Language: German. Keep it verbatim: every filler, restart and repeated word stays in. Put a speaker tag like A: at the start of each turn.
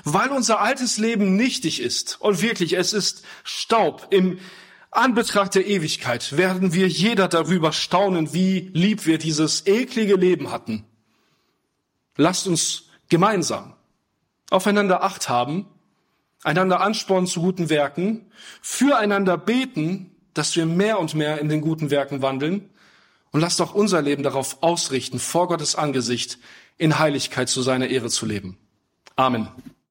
A: weil unser altes Leben nichtig ist. Und wirklich, es ist Staub. Im Anbetracht der Ewigkeit werden wir jeder darüber staunen, wie lieb wir dieses eklige Leben hatten. Lasst uns gemeinsam aufeinander Acht haben, einander anspornen zu guten Werken, füreinander beten, dass wir mehr und mehr in den guten Werken wandeln, und lasst auch unser Leben darauf ausrichten, vor Gottes Angesicht in Heiligkeit zu seiner Ehre zu leben. Amen.